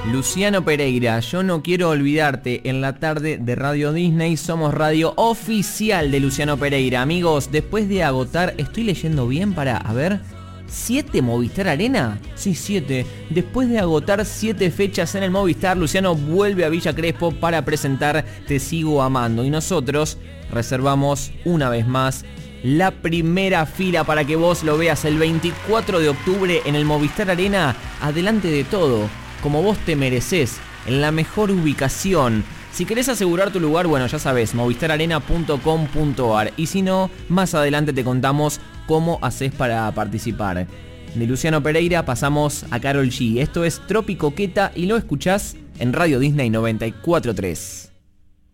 Luciano Pereira, yo no quiero olvidarte en la tarde de Radio Disney. Somos radio oficial de Luciano Pereira. Amigos, después de agotar, estoy leyendo bien para, a ver, 7 Movistar Arena. Sí, 7. Después de agotar 7 fechas en el Movistar, Luciano vuelve a Villa Crespo para presentar Te Sigo Amando. Y nosotros reservamos una vez más la primera fila para que vos lo veas el 24 de octubre en el Movistar Arena. Adelante de todo, como vos te mereces, en la mejor ubicación. Si querés asegurar tu lugar, bueno, ya sabés, movistararena.com.ar. Y si no, más adelante te contamos cómo haces para participar. De Luciano Pereira pasamos a Karol G. Esto es Tropicoqueta y lo escuchás en Radio Disney 94.3.